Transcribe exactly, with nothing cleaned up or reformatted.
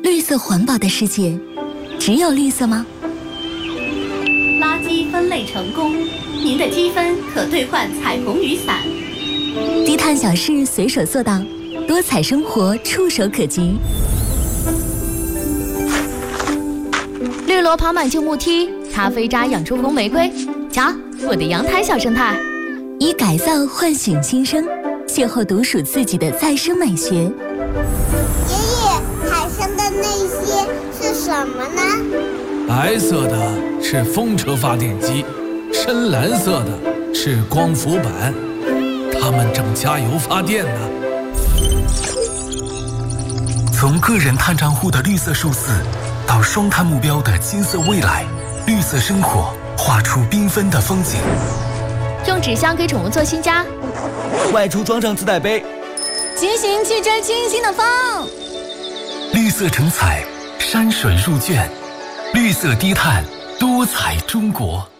绿色环保的世界，只有绿色吗？ 垃圾分类成功，您的积分可兑换彩虹雨伞。 低碳小事随手做到，多彩生活触手可及。 绿萝爬满旧木梯，咖啡渣养出红玫瑰。瞧，我的阳台小生态。 以改造唤醒新生，邂逅独属自己的再生美学。 爷爷，海上的那些是什么呢？ 白色的是风车发电机，深蓝色的是光伏板，它们正加油发电呢。 从个人碳账户的绿色数字，到双碳目标的金色未来，绿色生活画出缤纷的风景。 用纸箱给宠物做新家， 外出装上自带杯， 骑行去追清新的风。 绿色成彩，山水入卷，绿色低碳，多彩中国。